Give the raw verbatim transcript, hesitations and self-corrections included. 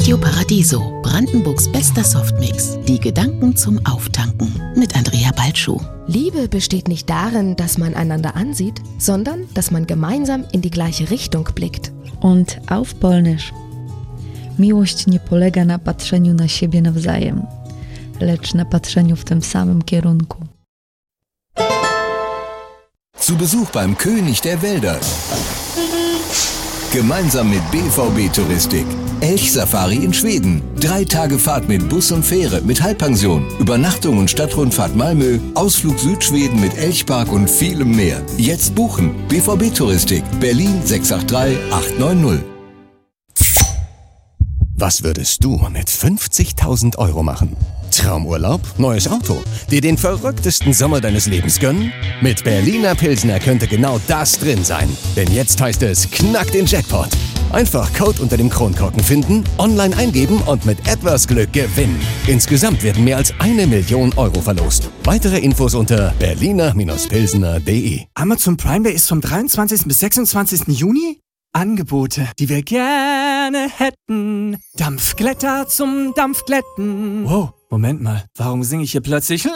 Radio Paradiso, Brandenburgs bester Softmix. Die Gedanken zum Auftanken mit Andrea Balschuh. Liebe besteht nicht darin, dass man einander ansieht, sondern dass man gemeinsam in die gleiche Richtung blickt. Und auf Polnisch. Miłość nie polega na patrzeniu na siebie nawzajem, lecz na patrzeniu w tym samym kierunku. Zu Besuch beim König der Wälder. Gemeinsam mit B V B Touristik. Elchsafari in Schweden. Drei Tage Fahrt mit Bus und Fähre mit Halbpension. Übernachtung und Stadtrundfahrt Malmö. Ausflug Südschweden mit Elchpark und vielem mehr. Jetzt buchen. B V B Touristik. Berlin sechs acht drei acht neun null. Was würdest du mit fünfzigtausend Euro machen? Traumurlaub? Neues Auto? Dir den verrücktesten Sommer deines Lebens gönnen? Mit Berliner Pilsner könnte genau das drin sein. Denn jetzt heißt es Knack den Jackpot. Einfach Code unter dem Kronkorken finden, online eingeben und mit etwas Glück gewinnen. Insgesamt werden mehr als eine Million Euro verlost. Weitere Infos unter berliner Pilsner punkt de. Amazon Prime Day ist vom dreiundzwanzigsten bis sechsundzwanzigsten Juni. Angebote, die wir gerne hätten. Dampfglätter zum Dampfglätten. Wow, Moment mal, warum singe ich hier plötzlich